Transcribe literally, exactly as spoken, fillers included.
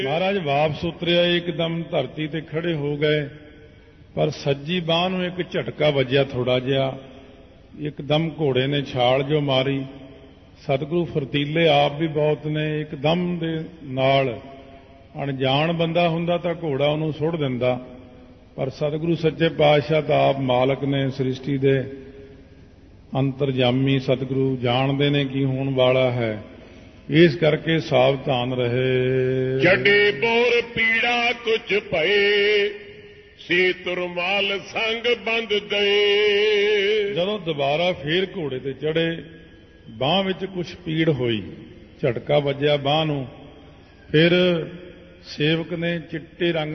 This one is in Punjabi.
ਮਹਾਰਾਜ ਵਾਪਸ ਉਤਰਿਆ, ਇੱਕਦਮ ਧਰਤੀ ਤੇ ਖੜੇ ਹੋ ਗਏ, ਪਰ ਸੱਜੀ ਬਾਂਹ ਨੂੰ ਇੱਕ ਝਟਕਾ ਵੱਜਿਆ ਥੋੜਾ ਜਿਹਾ। ਇੱਕਦਮ ਘੋੜੇ ਨੇ ਛਾਲ ਜੋ ਮਾਰੀ। ਸਤਿਗੁਰੂ ਫਰਤੀਲੇ ਆਪ ਵੀ ਬਹੁਤ ਨੇ, ਇੱਕਦਮ ਦੇ ਨਾਲ ਅਣਜਾਣ ਬੰਦਾ ਹੁੰਦਾ ਤਾਂ ਘੋੜਾ ਉਹਨੂੰ ਸੁੱਟ ਦਿੰਦਾ, ਪਰ ਸਤਿਗੁਰੂ ਸੱਚੇ ਪਾਤਸ਼ਾਹ ਤਾਂ ਆਪ ਮਾਲਕ ਨੇ ਸ੍ਰਿਸ਼ਟੀ ਦੇ, ਅੰਤਰਜਾਮੀ ਸਤਿਗੁਰੂ ਜਾਣਦੇ ਨੇ ਕੀ ਹੋਣ ਵਾਲਾ ਹੈ। ਇਸ ਕਰਕੇ ਸਾਵਧਾਨ ਰਹੇ। ਜਡੇ ਬੋਰ ਪੀੜਾ ਕੁਝ ਭਏ, ਸੇ ਤੁਰਮਾਲ ਸੰਗ ਬੰਦ ਗਏ। ਜਦੋਂ ਦੁਬਾਰਾ ਫੇਰ ਘੋੜੇ ਤੇ ਚੜੇ, ਬਾਂਹ ਵਿੱਚ ਕੁਝ ਪੀੜ ਹੋਈ, ਝਟਕਾ ਵੱਜਿਆ ਬਾਂਹ ਨੂੰ। ਫਿਰ ਸੇਵਕ ਨੇ ਚਿੱਟੇ ਰੰਗ